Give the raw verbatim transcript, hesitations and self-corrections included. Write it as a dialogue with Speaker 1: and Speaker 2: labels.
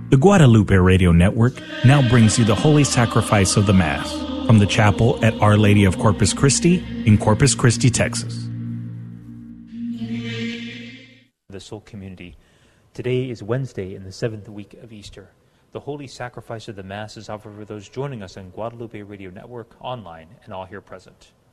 Speaker 1: The Guadalupe Radio Network now brings you the Holy Sacrifice of the Mass from the chapel at Our Lady of Corpus Christi in Corpus Christi, Texas.
Speaker 2: The Soul Community. Today is Wednesday in the seventh week of Easter. The Holy Sacrifice of the Mass is offered for those joining us on Guadalupe Radio Network, online, and all here present.